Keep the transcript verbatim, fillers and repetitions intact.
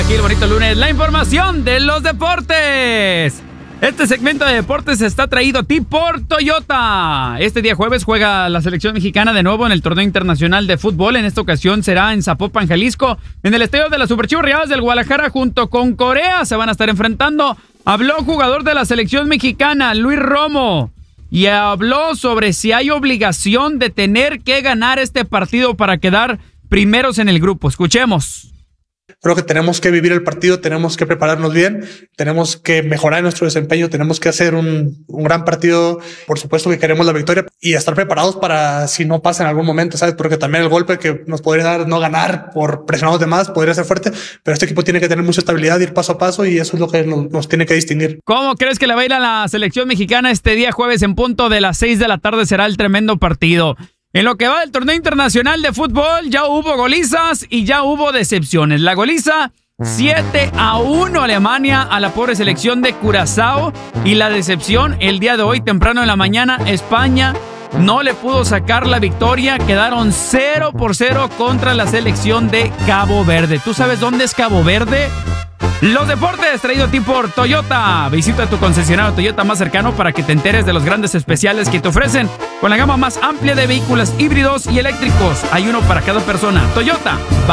el bonito lunes, la información de los deportes. Este segmento de deportes está traído a ti por Toyota. Este día jueves juega la selección mexicana de nuevo en el torneo internacional de fútbol. En esta ocasión será en Zapopan, Jalisco, en el estadio de las Superchivas Rayadas del Guadalajara junto con Corea. Se van a estar enfrentando. Habló un jugador de la selección mexicana, Luis Romo, y habló sobre si hay obligación de tener que ganar este partido para quedar primeros en el grupo. Escuchemos. Creo que tenemos que vivir el partido, tenemos que prepararnos bien, tenemos que mejorar nuestro desempeño, tenemos que hacer un, un gran partido. Por supuesto que queremos la victoria y estar preparados para si no pasa en algún momento, ¿sabes? Porque también el golpe que nos podría dar no ganar por presionados de más podría ser fuerte, pero este equipo tiene que tener mucha estabilidad, ir paso a paso y eso es lo que nos, nos tiene que distinguir. ¿Cómo crees que le va a ir a la selección mexicana este día jueves en punto de las seis de la tarde? Será el tremendo partido. En lo que va del torneo internacional de fútbol, ya hubo golizas y ya hubo decepciones. La goliza, siete a uno Alemania a la pobre selección de Curazao. Y la decepción, el día de hoy, temprano en la mañana, España no le pudo sacar la victoria. Quedaron cero por cero contra la selección de Cabo Verde. ¿Tú sabes dónde es Cabo Verde? Los deportes traído a ti por Toyota. Visita tu concesionario Toyota más cercano para que te enteres de los grandes especiales que te ofrecen con la gama más amplia de vehículos híbridos y eléctricos. Hay uno para cada persona. Toyota.